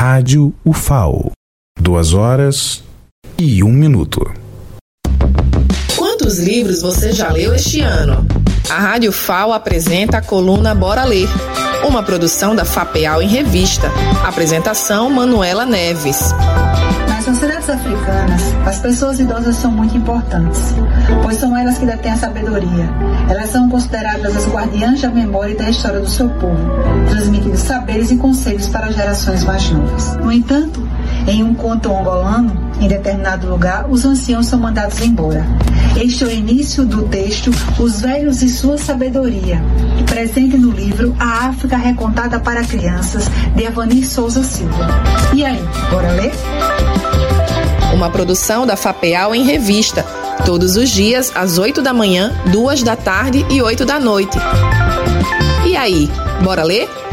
Rádio UFAO. 2h01. Quantos livros você já leu este ano? A Rádio UFAO apresenta a coluna Bora Ler, uma produção da FAPEAL em revista. Apresentação Manuela Neves. Nas sociedades africanas, as pessoas idosas são muito importantes, pois são elas que detêm a sabedoria. Elas são consideradas as guardiãs da memória e da história do seu povo, transmitindo saberes e conselhos para gerações mais novas. No entanto, em um conto angolano, em determinado lugar, os anciãos são mandados embora. Este é o início do texto Os Velhos e Sua Sabedoria, presente no livro A África Recontada para Crianças, de Avanir Souza Silva. E aí, bora ler? Uma produção da FAPEAL em revista, todos os dias às 8 da manhã, 2 da tarde e 8 da noite. E aí, bora ler?